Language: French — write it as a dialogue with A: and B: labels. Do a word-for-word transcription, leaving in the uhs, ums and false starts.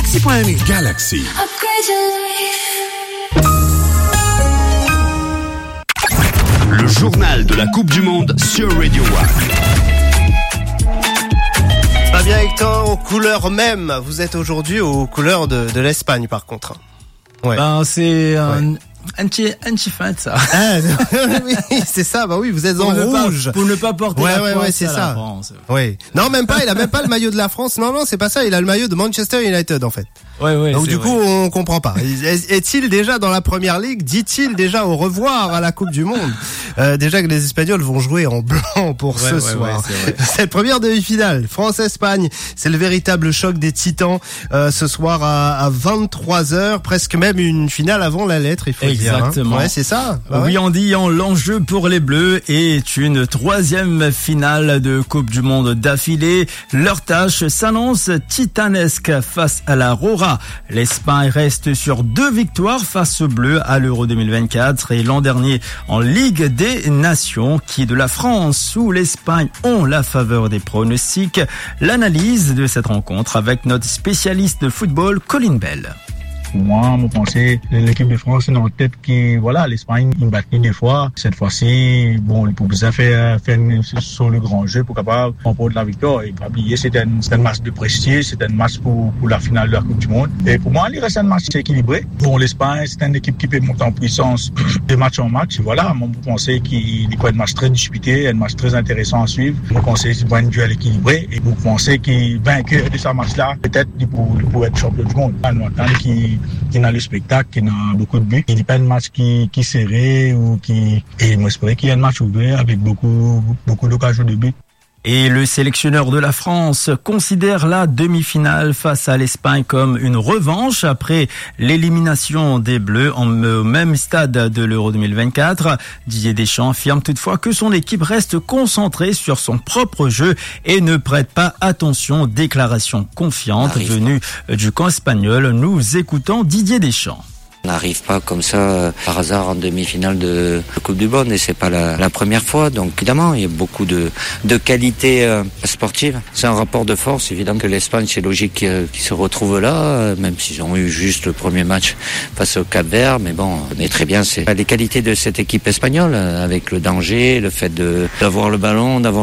A: Galaxy point m e.
B: Galaxy. Le journal de la Coupe du Monde sur Radio One.
C: Fabien Hector, aux couleurs mêmes. Vous êtes aujourd'hui aux couleurs de, de l'Espagne, par contre.
D: Ouais. Ben, c'est un,
C: ouais.
D: un petit, un petit fin, ça.
C: Ah, oui, c'est ça. Bah oui, vous êtes
D: pour
C: en
D: rouge.
C: Pas,
D: pour ne pas porter
C: ouais,
D: la
C: ouais,
D: France
C: ouais, c'est
D: à
C: ça.
D: la France.
C: Oui. Non, même pas. Il a même pas le maillot de la France. Non, non, c'est pas ça. Il a le maillot de Manchester United, en fait.
D: Ouais, ouais.
C: Donc du
D: vrai.
C: coup, on comprend pas. Est-il déjà dans la Première Ligue? Dit-il déjà au revoir à la Coupe du Monde? euh, Déjà que les Espagnols vont jouer en blanc pour
D: ouais,
C: ce
D: ouais,
C: soir.
D: Ouais,
C: Cette première demi-finale, France-Espagne, c'est le véritable choc des titans. Euh, ce soir à, à vingt-trois heures, presque même une finale avant la lettre, il faut
D: Exactement.
C: dire. Exactement. Hein. Ouais, c'est ça. Bah
D: oui,
C: ouais.
D: en disant l'enjeu pour les Bleus est une troisième finale de Coupe du Monde d'affilée. Leur tâche s'annonce titanesque face à la Rora. L'Espagne reste sur deux victoires face aux Bleus à l'Euro deux mille vingt-quatre et l'an dernier en Ligue des Nations, qui de la France ou l'Espagne ont la faveur des pronostics. L'analyse de cette rencontre avec notre spécialiste de football, Colin Bell.
E: Pour moi, je pensais l'équipe de France est en tête qui, voilà, l'Espagne, ils battent des fois. Cette fois-ci, bon, pour ça faire, faire sur le grand jeu, pour capable remporter la victoire. Et pas oublier, c'est un, c'est un match de prestige, c'est un match pour, pour la finale de la Coupe du Monde. Et pour moi, il reste un match équilibré. Bon, l'Espagne, c'est une équipe qui peut monter en puissance de match en match. Voilà, moi, je pensais qu'il y a un match très disputé, un match très intéressant à suivre. Je pensais que c'est un duel équilibré. Et vous pensez qu'il vainqueur de ce match-là, peut-être, pour, pour être champion du monde. On attend qu'il qui n'a le spectacle, qui n'a beaucoup de buts. Il n'y a pas de match qui, qui serré ou qui, et moi, j'espère qu'il y a un match ouvert avec beaucoup, beaucoup d'occasions de buts.
D: Et le sélectionneur de la France considère la demi-finale face à l'Espagne comme une revanche après l'élimination des Bleus en, au même stade de l'Euro deux mille vingt-quatre. Didier Deschamps affirme toutefois que son équipe reste concentrée sur son propre jeu et ne prête pas attention aux déclarations confiantes venues du camp espagnol. Nous écoutons Didier Deschamps.
F: On n'arrive pas comme ça euh, par hasard en demi-finale de Coupe du Monde et c'est pas la, la première fois. Donc évidemment, il y a beaucoup de, de qualités euh, sportives. C'est un rapport de force. Évidemment que l'Espagne, c'est logique euh, qu'ils se retrouvent là, euh, même s'ils ont eu juste le premier match face au Cap-Vert. Mais bon, on est très bien. C'est les qualités de cette équipe espagnole, euh, avec le danger, le fait de d'avoir le ballon, d'avoir